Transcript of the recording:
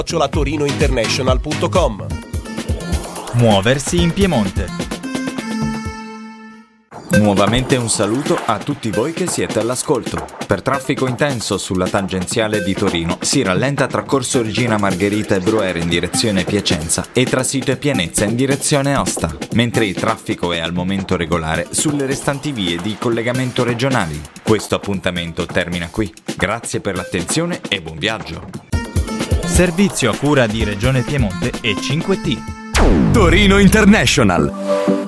@torinointernational.com. Muoversi in Piemonte. Nuovamente un saluto a tutti voi che siete all'ascolto. Per traffico intenso sulla tangenziale di Torino si rallenta tra Corso Regina Margherita e Breuer in direzione Piacenza e tra Sito e Pianezza in direzione Aosta, mentre il traffico è al momento regolare sulle restanti vie di collegamento regionali. Questo appuntamento termina qui. Grazie per l'attenzione e buon viaggio. Servizio a cura di Regione Piemonte e 5T. Torino International.